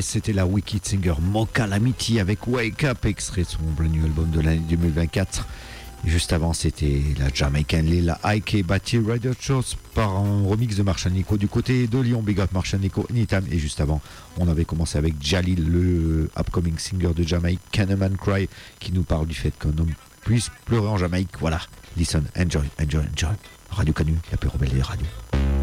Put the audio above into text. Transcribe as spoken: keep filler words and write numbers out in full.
c'était la Wicked Singer Mo Calamity avec Wake Up, extrait de son brand new album de l'année deux mille vingt-quatre. Et juste avant, c'était la Jamaican Lil Ike Batty Radio Shows par un remix de Marshall Nico du côté de Lyon. Big up Marshall Nico anytime. Et juste avant, on avait commencé avec Jalil, le upcoming singer de Jamaïque, Can a Man Cry, qui nous parle du fait qu'un homme puisse pleurer en Jamaïque. Voilà, listen, enjoy, enjoy, enjoy. Radio Canu, la plus rebelle des radios.